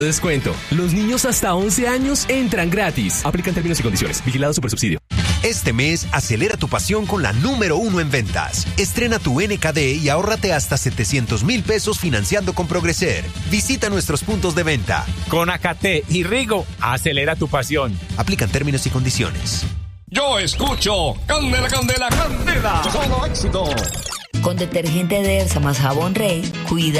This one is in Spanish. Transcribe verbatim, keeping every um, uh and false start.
Descuento. Los niños hasta once años entran gratis. Aplican términos y condiciones. Vigilado Supersubsidio. Este mes, acelera tu pasión con la número uno en ventas. Estrena tu N K D y ahórrate hasta setecientos mil pesos financiando con Progreser. Visita nuestros puntos de venta. Con A K T y Rigo, acelera tu pasión. Aplican términos y condiciones. Yo escucho Candela, Candela, Candela. Solo éxito. Con detergente Dersa más jabón Rey, cuida